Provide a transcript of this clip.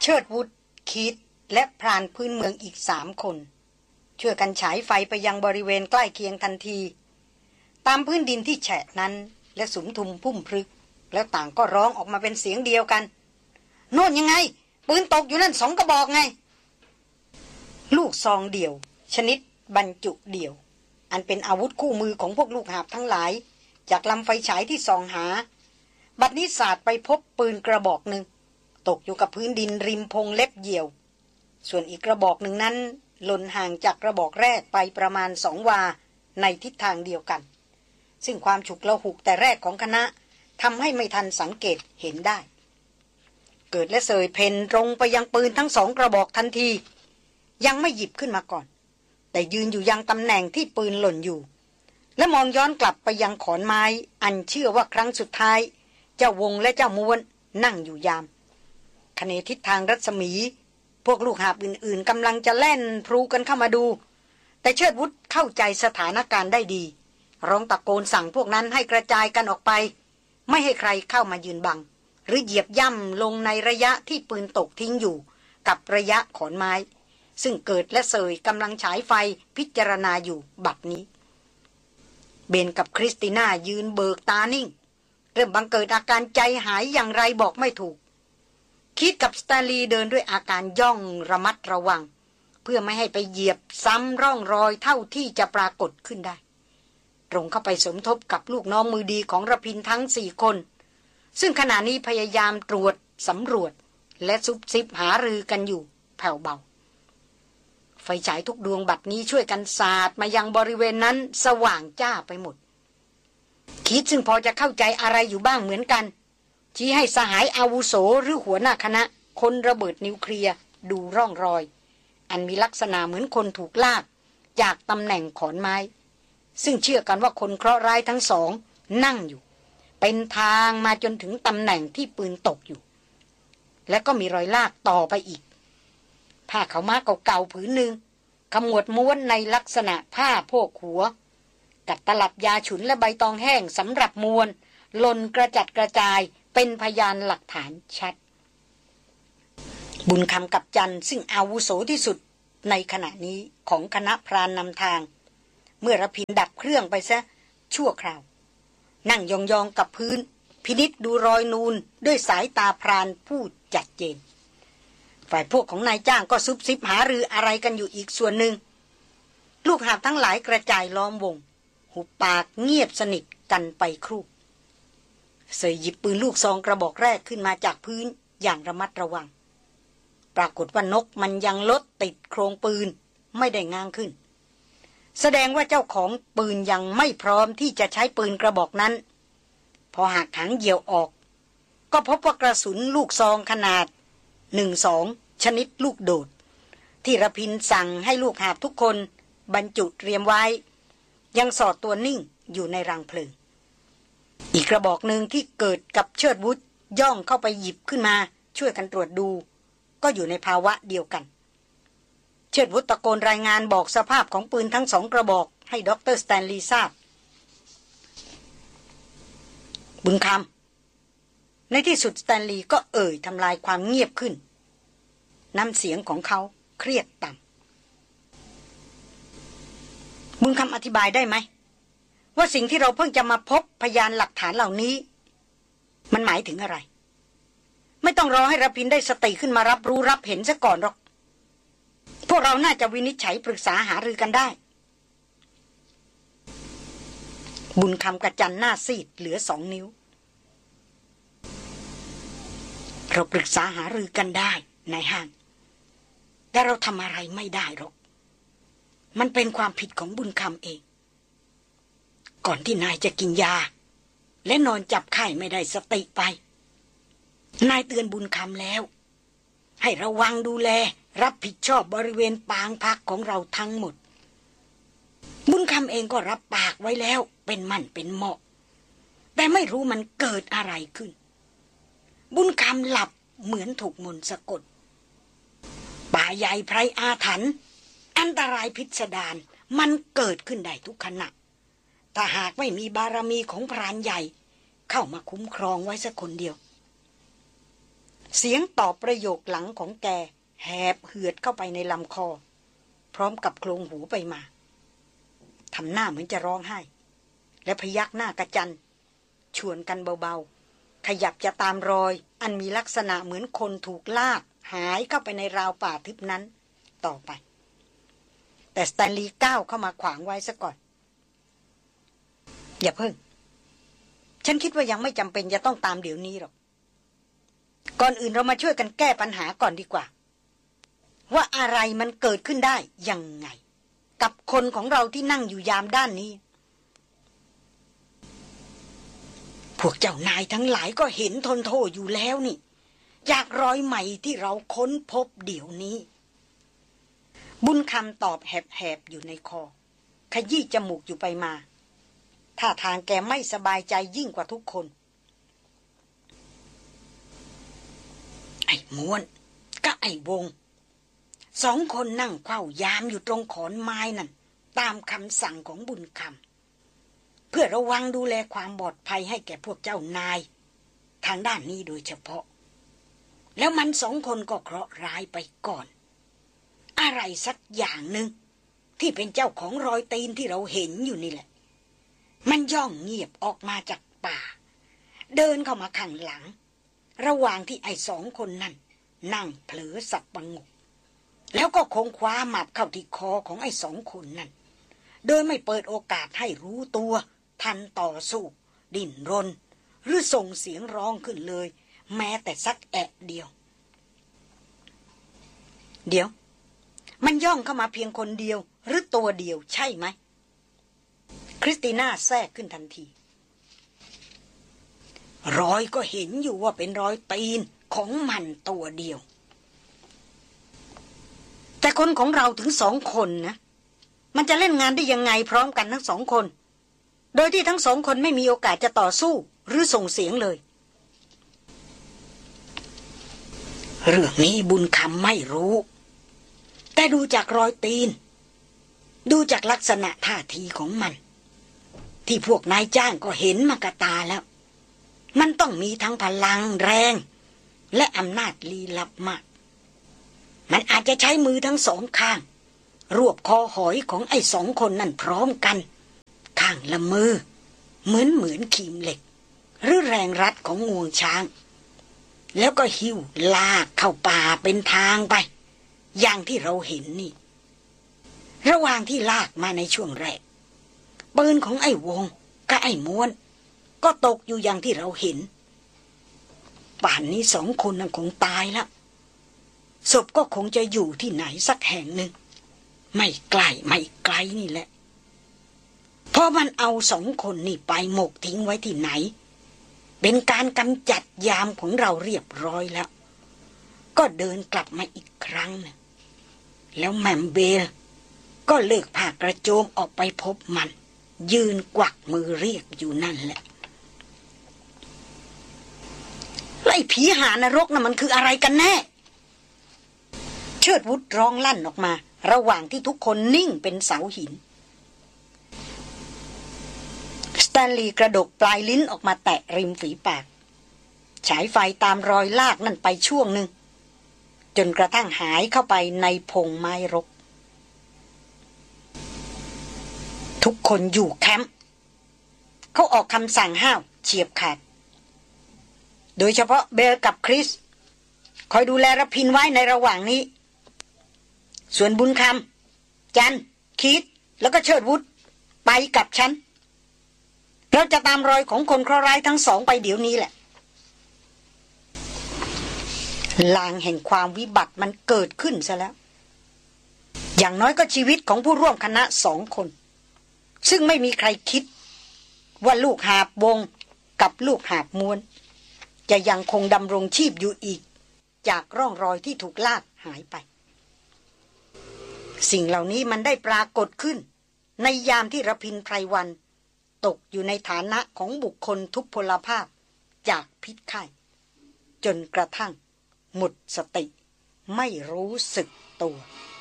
เชิดวุฒคิดและพรานพื้นเมืองอีก3 คนช่วยกันฉายไฟไปยังบริเวณใกล้เคียงทันทีตามพื้นดินที่แฉะนั้นและสุมทุมพุ่มพรึกแล้วต่างก็ร้องออกมาเป็นเสียงเดียวกันโน่นยังไงปืนตกอยู่นั่น2 กระบอกไงลูกซองเดี่ยวชนิดบรรจุเดี่ยวอันเป็นอาวุธคู่มือของพวกลูกหาบทั้งหลายจากลำไฟฉายที่ส่องหาบัดนี้สาดไปพบปืนกระบอกหนึ่งตกอยู่กับพื้นดินริมพงเล็บเหยี่ยวส่วนอีกกระบอกหนึ่งนั้นหล่นห่างจากกระบอกแรกไปประมาณ2 วาในทิศทางเดียวกันซึ่งความฉุกละหุกแต่แรกของคณะทำให้ไม่ทันสังเกตเห็นได้เกิดและเสยเพนตรงไปยังปืนทั้ง2 กระบอกทันทียังไม่หยิบขึ้นมาก่อนแต่ยืนอยู่ยังตำแหน่งที่ปืนหล่นอยู่และมองย้อนกลับไปยังขอนไม้อันเชื่อว่าครั้งสุดท้ายเจ้าวงและเจ้าม้วนนั่งอยู่ยามคเนทิศทางรัศมีพวกลูกหาบอื่นๆกำลังจะแล่นพลูกันเข้ามาดูแต่เชิดวุฒเข้าใจสถานการณ์ได้ดีร้องตะโกนสั่งพวกนั้นให้กระจายกันออกไปไม่ให้ใครเข้ามายืนบังหรือเหยียบย่ำลงในระยะที่ปืนตกทิ้งอยู่กับระยะขอนไม้ซึ่งเกิดและเสยกำลังฉายไฟพิจารณาอยู่บัดนี้เบนกับคริสติน่ายืนเบิกตานิ่งเริ่มบังเกิดอาการใจหายอย่างไรบอกไม่ถูกคิดกับสแตนลีย์เดินด้วยอาการย่องระมัดระวังเพื่อไม่ให้ไปเหยียบซ้ำร่องรอยเท่าที่จะปรากฏขึ้นได้ตรงเข้าไปสมทบกับลูกน้องมือดีของระพินทั้ง4 คนซึ่งขณะนี้พยายามตรวจสำรวจและซุบซิบหารือกันอยู่แผ่วเบาไฟฉายทุกดวงบัดนี้ช่วยกันสาดมายังบริเวณนั้นสว่างจ้าไปหมดคิดซึ่งพอจะเข้าใจอะไรอยู่บ้างเหมือนกันชี้ให้สหายอาวุโสหรือหัวหน้าคณะคนระเบิดนิวเคลียร์ดูร่องรอยอันมีลักษณะเหมือนคนถูกลากจากตำแหน่งขอนไม้ซึ่งเชื่อกันว่าคนเคราะห์ร้ายทั้ง2นั่งอยู่เป็นทางมาจนถึงตำแหน่งที่ปืนตกอยู่และก็มีรอยลากต่อไปอีกผ้าขาวม้าเก่าๆผืนหนึ่งขมวดม้วนในลักษณะผ้าโพกหัวกับตลับยาฉุนและใบตองแห้งสำหรับมวนหล่นกระจัดกระจายเป็นพยานหลักฐานชัดบุญคำกับจันซึ่งอาวุโสที่สุดในขณะนี้ของคณะพรานนำทางเมื่อระพินดับเครื่องไปซะชั่วคราวนั่งยองๆกับพื้นพินิจดูรอยนูนด้วยสายตาพรานผู้จัดเจนฝ่ายพวกของนายจ้างก็ซุบซิบหารืออะไรกันอยู่อีกส่วนหนึ่งลูกหาบทั้งหลายกระจายล้อมวงหุบปากเงียบสนิทกันไปครู่เสยหยิบปืนลูกซองกระบอกแรกขึ้นมาจากพื้นอย่างระมัดระวังปรากฏว่านกมันยังลดติดโครงปืนไม่ได้ง้างขึ้นแสดงว่าเจ้าของปืนยังไม่พร้อมที่จะใช้ปืนกระบอกนั้นพอหักถังเหยี่ยวออกก็พบว่ากระสุนลูกซองขนาด12ชนิดลูกโดดที่ระพินสั่งให้ลูกหาบทุกคนบรรจุเตรียมไว้ยังสอดตัวนิ่งอยู่ในรังเพลิงอีกกระบอกหนึ่งที่เกิดกับเชิดวุฒย่องเข้าไปหยิบขึ้นมาช่วยกันตรวจดูก็อยู่ในภาวะเดียวกันเชิดวุฒตะโกนรายงานบอกสภาพของปืนทั้ง2 กระบอกให้ดร.สแตนลีย์ทราบบุญคำในที่สุดสแตนลีย์ก็เอ่ยทำลายความเงียบขึ้นน้ำเสียงของเขาเครียดต่ำบุญคำอธิบายได้ไหมว่าสิ่งที่เราเพิ่งจะมาพบพยานหลักฐานเหล่านี้มันหมายถึงอะไรไม่ต้องรอให้ระพินได้สติขึ้นมารับรู้รับเห็นซะก่อนหรอกพวกเราน่าจะวินิจฉัยปรึกษาหารือกันได้บุญคำกระจันหน้าซีดเหลือ2 นิ้วเราปรึกษาหารือกันได้นายห้างแต่เราทำอะไรไม่ได้หรอกมันเป็นความผิดของบุญคำเองก่อนที่นายจะกินยาและนอนจับไข้ไม่ได้สติไปนายเตือนบุญคำแล้วให้ระวังดูแลรับผิดชอบบริเวณปางพักของเราทั้งหมดบุญคำเองก็รับปากไว้แล้วเป็นมั่นเป็นเหมาะแต่ไม่รู้มันเกิดอะไรขึ้นบุญคำหลับเหมือนถูกมนต์สะกดป่าใหญ่ไพรอาถรรพ์อันตรายพิสดารมันเกิดขึ้นได้ทุกขณะถ้าหากไม่มีบารมีของพรานใหญ่เข้ามาคุ้มครองไว้สักคนเดียวเสียงตอบประโยคหลังของแกแหบเหือดเข้าไปในลำคอพร้อมกับโคลงหูไปมาทำหน้าเหมือนจะร้องไห้และพยักหน้ากระจันชวนกันเบาๆขยับจะตามรอยอันมีลักษณะเหมือนคนถูกลากหายเข้าไปในราวป่าทึบนั้นต่อไปแต่สแตนลีย์ก้าวเข้ามาขวางไว้ซะก่อนอย่าเพิ่งฉันคิดว่ายังไม่จำเป็นจะต้องตามเดี๋ยวนี้หรอกก่อนอื่นเรามาช่วยกันแก้ปัญหาก่อนดีกว่าว่าอะไรมันเกิดขึ้นได้ยังไงกับคนของเราที่นั่งอยู่ยามด้านนี้พวกเจ้านายทั้งหลายก็เห็นทนโทอยู่แล้วนี่จากรอยใหม่ที่เราค้นพบเดี๋ยวนี้บุญคำตอบแหบๆอยู่ในคอขยี้จมูกอยู่ไปมาท่าทางแกไม่สบายใจยิ่งกว่าทุกคนไอ้ม้วนกับไอ้วงสองคนนั่งเฝ้ายามอยู่ตรงขอนไม้นั่นตามคำสั่งของบุญคำเพื่อระวังดูแลความปลอดภัยให้แก่พวกเจ้านายทางด้านนี้โดยเฉพาะแล้วมันสองคนก็เคราะห์ร้ายไปก่อนอะไรสักอย่างหนึ่งที่เป็นเจ้าของรอยตีนที่เราเห็นอยู่นี่แหละมันย่องเงียบออกมาจากป่าเดินเข้ามาข้างหลังระหว่างที่ไอ้สองคนนั่นนั่งเผลอสับประงกแล้วก็คงคว้าหมับเข้าที่คอของไอ้สองคนนั่นโดยไม่เปิดโอกาสให้รู้ตัวทันต่อสู้ดิ้นรนหรือส่งเสียงร้องขึ้นเลยแม้แต่สักแอะเดียวมันย่องเข้ามาเพียงคนเดียวหรือตัวเดียวใช่ไหมคริสติน่าแทรกขึ้นทันทีรอยก็เห็นอยู่ว่าเป็นรอยตีนของมันตัวเดียวแต่คนของเราถึง2 คนนะมันจะเล่นงานได้ยังไงพร้อมกันทั้ง2 คนโดยที่ทั้ง2 คนไม่มีโอกาสจะต่อสู้หรือส่งเสียงเลยเรื่องนี้บุญคำไม่รู้แต่ดูจากรอยตีนดูจากลักษณะท่าทีของมันที่พวกนายจ้างก็เห็นมากระตาแล้วมันต้องมีทั้งพลังแรงและอำนาจลี้ลับมากมันอาจจะใช้มือทั้ง2 ข้างรวบคอหอยของไอ้2 คนนั่นพร้อมกันข้างละมือเหมือนขีมเหล็กหรือแรงรัดของงวงช้างแล้วก็หิ้วลากเข้าป่าเป็นทางไปอย่างที่เราเห็นนี่ระหว่างที่ลากมาในช่วงแรกปืนของไอ้วงกับไอ้ม้วนก็ตกอยู่อย่างที่เราเห็นป่านนี้2 คนนั้นคงตายแล้วศพก็คงจะอยู่ที่ไหนสักแห่งหนึ่งไม่ไกลนี่แหละเพราะมันเอา2 คนนี่ไปหมกทิ้งไว้ที่ไหนเป็นการกำจัดยามของเราเรียบร้อยแล้วก็เดินกลับมาอีกครั้งนะแล้วแมมเบลก็เลิกผ้ากระโจมออกไปพบมันยืนกวักมือเรียกอยู่นั่นแหละไล่ผีหานรกน่ะมันคืออะไรกันแน่เชิดวุฒร้องลั่นออกมาระหว่างที่ทุกคนนิ่งเป็นเสาหินสแตนลีย์กระดกปลายลิ้นออกมาแตะริมฝีปากฉายไฟตามรอยลากนั่นไปช่วงหนึ่งจนกระทั่งหายเข้าไปในพงไม้รกทุกคนอยู่แคมป์เขาออกคำสั่งห้าวเฉียบขาดโดยเฉพาะเบลกับคริสคอยดูแลระพินไว้ในระหว่างนี้ส่วนบุญคำจันคิดแล้วก็เชิดวุฒไปกับฉันเราจะตามรอยของคนเคราะห์ร้ายทั้ง2ไปเดี๋ยวนี้แหละลางแห่งความวิบัติมันเกิดขึ้นซะแล้วอย่างน้อยก็ชีวิตของผู้ร่วมคณะ2 คนซึ่งไม่มีใครคิดว่าลูกหาบวงกับลูกหาบม้วนจะยังคงดำรงชีพอยู่อีกจากร่องรอยที่ถูกลากหายไปสิ่งเหล่านี้มันได้ปรากฏขึ้นในยามที่ระพินไพรวันตกอยู่ในฐานะของบุคคลทุพพลภาพจากพิษไข้จนกระทั่งหมดสติไม่รู้สึกตัว